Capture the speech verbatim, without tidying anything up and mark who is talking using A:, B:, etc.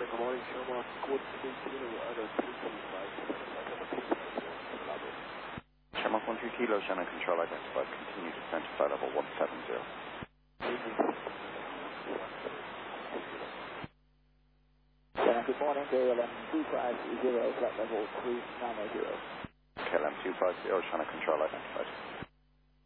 A: good morning, Sherlock. Squad three Kilo, other two two five,
B: Sherlock one two Kilo, Shannon Control identified. Continue descent to flight level one seven zero.
C: Shannon, good morning, K L M two five zero, flight level three nine zero.
B: K L M two five zero, Shannon Control identified.